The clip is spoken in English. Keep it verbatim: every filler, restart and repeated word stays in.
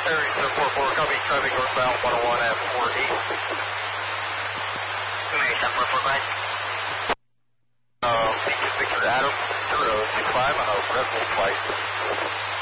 Area seven four four, copy, traffic northbound one oh one at four eight. Mary seven four four, go ahead. Uh, Victor Adam, zero six five, I know, Redwood flight.